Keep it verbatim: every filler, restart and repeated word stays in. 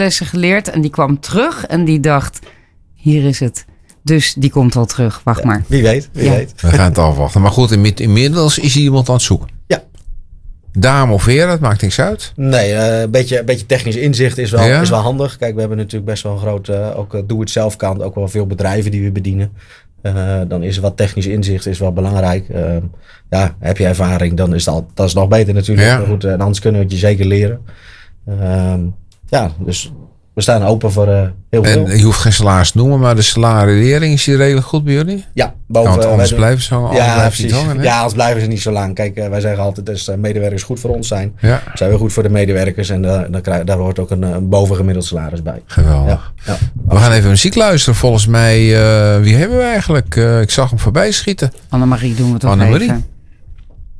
lessen geleerd en die kwam terug en die dacht, hier is het. Dus die komt wel terug, wacht ja, maar. Wie weet, wie ja. weet. We gaan het afwachten. Maar goed, inmiddels is hier iemand aan het zoeken. Ja. Dame of heren, het maakt niks uit. Nee, uh, een beetje, een beetje technisch inzicht is wel, ja? is wel handig. Kijk, we hebben natuurlijk best wel een groot, uh, ook uh, doe-het-zelf kant, ook wel veel bedrijven die we bedienen. Uh, dan is wat technisch inzicht is wel belangrijk. Uh, ja, heb je ervaring, dan is dat, dat is nog beter natuurlijk. Ja. Maar goed, uh, en anders kunnen we het je zeker leren. Uh, ja, dus we staan open voor uh, heel veel. En je hoeft geen salaris te noemen, maar de salarisering is die redelijk goed bij jullie? Ja, boven. Want anders wij, blijven ze hangen. Ja, blijven precies. hangen, ja, anders blijven ze niet zo lang. Kijk, uh, wij zeggen altijd, als uh, medewerkers goed voor ons zijn, ja. zijn we goed voor de medewerkers. En uh, dan krijg, daar hoort ook een, een bovengemiddeld salaris bij. Geweldig. Ja, ja, we gaan even muziek luisteren. Volgens mij, uh, wie hebben we eigenlijk? Uh, ik zag hem voorbij schieten. Annemarie doen we toch Annemarie. even.